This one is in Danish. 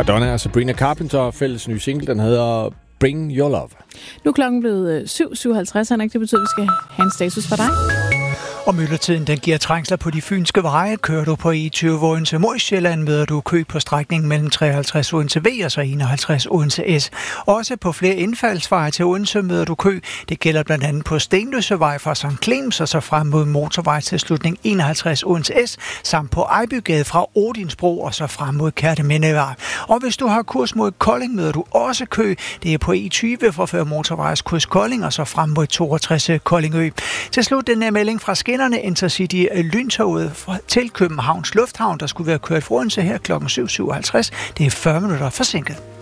Madonna og Sabrina Carpenter fælles nye single, den hedder Bring Your Love. Nu er klokken blevet 7:57, Henrik. Det betyder, at vi skal have en status for dig. Og myldretiden den giver trængsler på de fynske veje. Kører du på E20 Odense mod Sjælland, møder du kø på strækningen mellem 53 Odense V og så 51 Odense S. Også på flere indfaldsveje til Odense møder du kø. Det gælder blandt andet på Stenløsevej fra St. Clemens og så frem mod motorvej til slutning 51 Odense S, samt på Ejbygade fra Odinsbro og så frem mod Kærtemindevej. Og hvis du har kurs mod Kolding, møder du også kø. Det er på E20 fra før motorvejs kryds Kolding og så frem mod 62 Koldingø. Til slut den her melding fra skinnerne Intercity lyntoget til Københavns Lufthavn, der skulle være kørt fra Odense her kl. 7:57. Det er 40 minutter forsinket.